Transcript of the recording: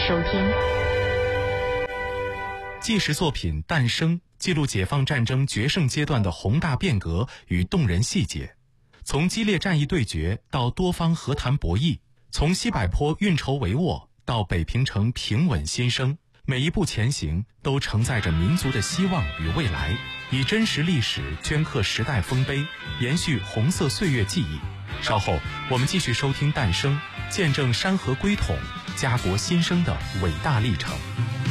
收听。 纪实作品《诞生》记录解放战争决胜阶段的宏大变革与动人细节，从激烈战役对决到多方和谈博弈，从西柏坡运筹帷幄到北平城平稳新生，每一步前行都承载着民族的希望与未来，以真实历史镌刻时代丰碑，延续红色岁月记忆。稍后我们继续收听《诞生》，见证山河归统、家国新生的伟大历程。